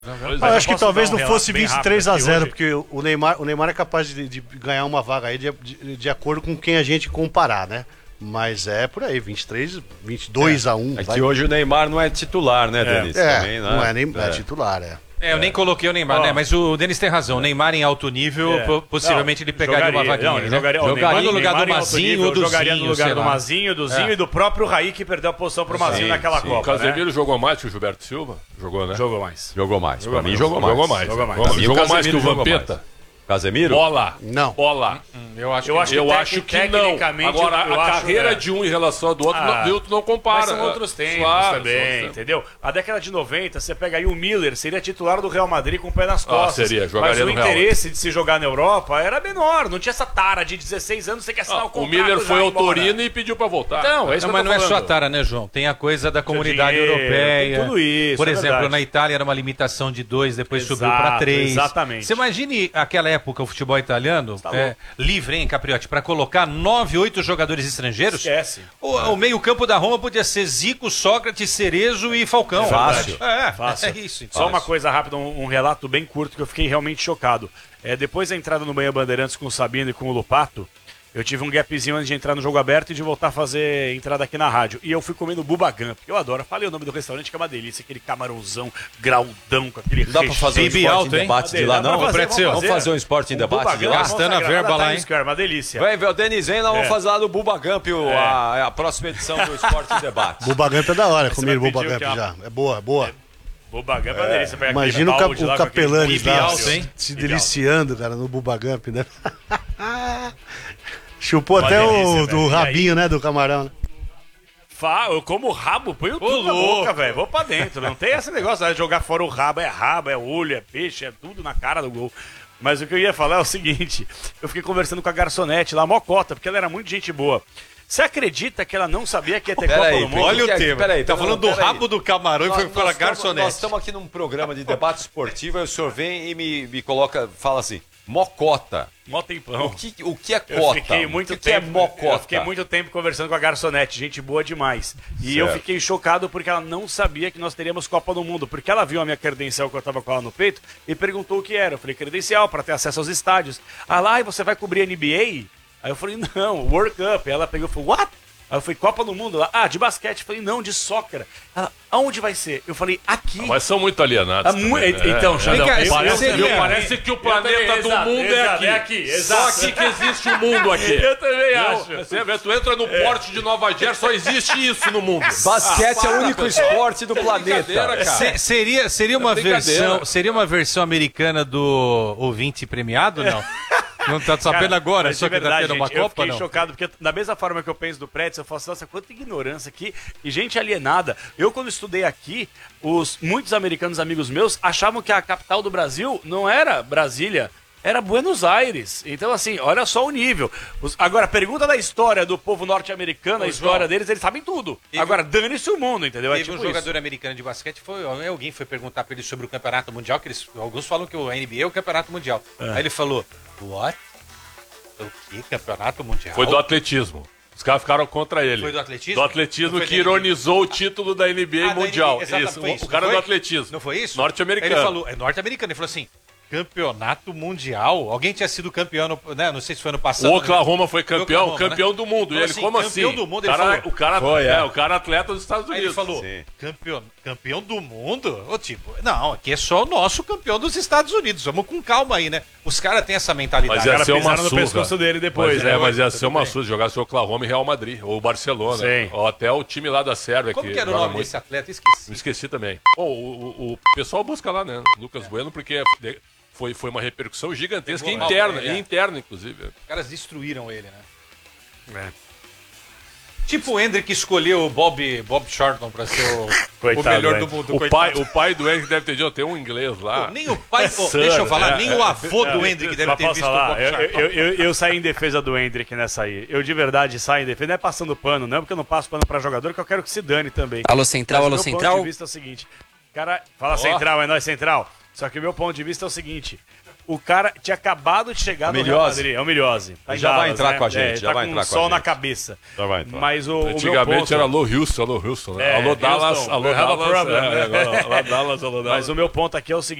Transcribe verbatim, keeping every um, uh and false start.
Eu acho que talvez não fosse vinte e três a zero, porque o Neymar, o Neymar é capaz de, de ganhar uma vaga aí de, de, de acordo com quem a gente comparar, né? Mas é por aí, vinte e três, vinte e dois a um. É que hoje o Neymar não é titular, né, Denis? É, Também, né? não é nem é. é titular, é. É, eu nem coloquei o Neymar, oh. né? Mas o Denis tem razão. O Neymar em alto nível, é. possivelmente não, ele pegaria jogaria, uma vaguinha, não, né? Jogaria, jogaria no lugar Neymar do Mazinho ou do jogaria Zinho, no lugar do Mazinho, do Zinho é. e do próprio Raí, que perdeu a posição pro Mazinho sim, naquela sim. Copa. O Casemiro né? jogou mais que o Gilberto Silva? Jogou, né? Jogou mais. Jogou mais. Jogou pra mais. mim, jogou mais. Jogou mais. Jogou mais, jogou mais. Jogou mais que o Vampeta. Casemiro? Bola. Não. Bola. Hum, eu acho eu que, acho que, eu acho que não. Agora, eu a acho, carreira é. de um em relação ao do outro, ah, não, não compara. Mas são outros tempos claro, também, entendeu? A década de noventa, você pega aí o Miller, seria titular do Real Madrid com o pé nas costas. Ah, seria, jogaria mas o no interesse Real. de se jogar na Europa era menor. Não tinha essa tara de dezesseis anos, você quer assinar ah, o contrato. O Miller foi ao Torino e pediu pra voltar. Então, é isso não, que eu mas não falando. é só a tara, né, João? Tem a coisa da comunidade dinheiro, europeia. Tem tudo isso. Por é exemplo, verdade. na Itália era uma limitação de dois, depois Exato, subiu para três. Exatamente. Você imagine aquela época, o futebol italiano, tá é, livre, hein, Capriotti, para colocar nove, oito jogadores estrangeiros. Esquece. O, é. o meio-campo da Roma podia ser Zico, Sócrates, Cerezo e Falcão. É fácil. É, fácil. é isso. Só uma coisa rápida, um, um relato bem curto que eu fiquei realmente chocado. É, depois da entrada no Manhã Bandeirantes com o Sabino e com o Lupato, eu tive um gapzinho antes de entrar no Jogo Aberto e de voltar a fazer entrada aqui na rádio. E eu fui comendo Bubagan, porque eu adoro. Falei o nome do restaurante, que é uma delícia. Aquele camarãozão, graudão, com aquele Dá pra fazer um esporte alto, em debate de lá, não? Vamos fazer, vamos, vamos fazer um esporte em debate de lá? Gastando a verba lá, hein? Uma delícia. Vem, o Denis, vem, nós vamos É. fazer lá no Bubagamp é. a, a próxima edição do esporte em debate. Bubagamp é da hora, Você comigo vai Bubagamp pedir o que já. É boa, é boa. Bubagan é uma delícia. Pega Imagina o, aquele cap, balde o lá com aquele Capelanes lá, alto, hein? se deliciando, cara, no Bubagamp, né? Chupou Uma até delícia, o do velho. E rabinho, né, do camarão, né? Fa, eu como o rabo, põe o tudo na louco. boca, velho. Vou pra dentro. Não tem esse negócio de jogar fora o rabo. É rabo, é olho, é peixe, é tudo na cara do gol. Mas o que eu ia falar é o seguinte. Eu fiquei conversando com a garçonete lá, mocota, porque ela era muito gente boa. Você acredita que ela não sabia que ia ter Copa do Mundo? Olha o que é- tema. peraí, tá pera- falando do peraí. rabo do camarão e foi Nós- para nós tamo- garçonete. Nós estamos aqui num programa de debate esportivo, aí o senhor vem e me, me coloca, fala assim, mocota. Mó tempão. O que, o que é Eu cota? fiquei muito o que, tempo, que é mocota? eu fiquei muito tempo conversando com a garçonete, gente boa demais. E eu Certo. fiquei chocado porque ela não sabia que nós teríamos Copa do Mundo, porque ela viu a minha credencial que eu tava com ela no peito e perguntou o que era. Eu falei, credencial para ter acesso aos estádios. Ah lá, e você vai cobrir N B A? Aí eu falei, não, World Cup. Aí ela pegou e falou, what? Aí eu falei, Copa do Mundo? Lá, ah, de basquete. Eu falei, não, de soccer. Ela, aonde vai ser? Eu falei, aqui. Mas são muito alienados. Ah, mu- também, né? Então, É. Xandão, Vem cá, eu- Parece, eu- viu? eu- Parece que o planeta do Exato, mundo é exato, aqui. é aqui, Só exato. aqui que existe o mundo aqui. Eu também Não, acho. Você vê, tu entra no porte de Nova Jersey, só existe isso no mundo. Basquete é o para, único pessoal. esporte do planeta. Brincadeira, cara. Se- seria, seria, uma brincadeira. versão, seria uma versão americana do ouvinte premiado, não? Não tá sabendo Cara, agora, mas só de que tá verdade, tendo uma gente, eu Copa, fiquei não? chocado, porque da mesma forma que eu penso do Pretzel, eu falo assim, nossa, quanta ignorância aqui, e gente alienada. Eu, quando estudei aqui, os muitos americanos amigos meus achavam que a capital do Brasil não era Brasília, era Buenos Aires. Então, assim, olha só o nível. Os- agora, pergunta da história do povo norte-americano, a Ô, história João, deles, eles sabem tudo. teve- Agora, dane-se o mundo, entendeu? É Teve tipo um jogador isso. americano de basquete, foi, alguém foi perguntar pra ele sobre o campeonato mundial, que eles, alguns falam que o N B A é o campeonato mundial. Aí ele falou, what? O que? Campeonato mundial? Foi do atletismo. Os caras ficaram contra ele. Foi do atletismo? Do atletismo Não foi que da N B A. ironizou o título da N B A Ah, da mundial. N B A, exato, isso, foi o- isso, o cara não do foi? atletismo. Não foi isso? Norte-americano. Ele falou, é norte-americano, ele falou assim, campeonato mundial? Alguém tinha sido campeão, no, né? Não sei se foi ano passado. O Oklahoma foi O campeão, Oklahoma, campeão né? do mundo. E Falou ele, assim, como campeão assim? do mundo, o ele cara, falou. o cara, Foi, é, é. o cara atleta dos Estados Aí Unidos. ele falou, Sim. campeão, campeão do mundo? Ô, tipo, não, aqui é só o nosso campeão dos Estados Unidos. Vamos com calma aí, né? Os caras têm essa mentalidade. Mas ia cara ser uma pisaram no surra. pescoço dele depois, mas, né? É, mas ia Tudo ser uma bem. surra. Jogasse o Oklahoma e Real Madrid. Ou o Barcelona. Sim. Ou até o time lá da Sérvia. Como que era o joga nome muito. desse atleta? Esqueci. Me esqueci também. Bom, o, o- o pessoal busca lá, né? Lucas Bueno, porque foi, foi uma repercussão gigantesca Pegou mal, interna, né? e interna, inclusive. Os caras destruíram ele, né? É. Tipo o Hendrick escolheu o Bob, Bob Charlton pra ser o, Coitado, o melhor né? do mundo. O coitado. pai, o pai do Henrique deve ter dito, tem um inglês lá. Pô, nem o pai, pô, Sir, deixa eu falar, é, nem é, o avô do Não, Hendrick deve mas ter posso visto falar? o Bob eu, Charlton. eu, eu, eu saí em defesa do Hendrick nessa aí. Eu de verdade saio em defesa. Não é passando pano, não, porque eu não passo pano pra jogador, que eu quero que se dane também. Alô Central, Mas alô o meu Central. ponto de vista é o seguinte. Cara, fala Ó. Central, é nós Central. Só que o meu ponto de vista é o seguinte. O cara tinha acabado de chegar no Real Milhose. Madrid. É o Milhose. Tá em Já vai Dallas, entrar né? com a gente, É, já tá vai com entrar um com a sol na gente. cabeça. Já vai entrar. Mas o, o meu Antigamente ponto... era alô Houston, alô Houston. Né? É, alô Dallas, Houston, alô we have a Dallas. problem. É, agora, alô Dallas, alô Dallas. Mas o meu ponto aqui é o seguinte.